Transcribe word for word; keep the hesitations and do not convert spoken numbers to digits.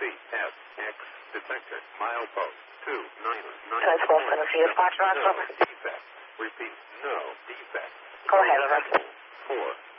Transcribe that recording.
C S X detector milepost two nine nine. Transport Center C S Fox, No defect. Repeat, no defect. Go ahead, over. Four.